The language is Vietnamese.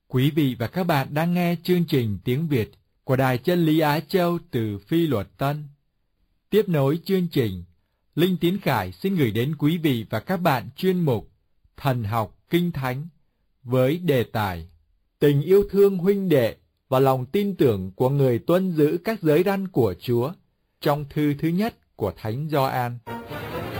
Quý vị và các bạn đang nghe chương trình tiếng Việt của Đài Chân Lý Á Châu từ Phi Luật Tân. Tiếp nối chương trình, Linh Tiến Khải xin gửi đến quý vị và các bạn chuyên mục Thần học Kinh Thánh với đề tài Tình yêu thương huynh đệ và lòng tin tưởng của người tuân giữ các giới răn của Chúa trong thư thứ nhất của Thánh Gioan.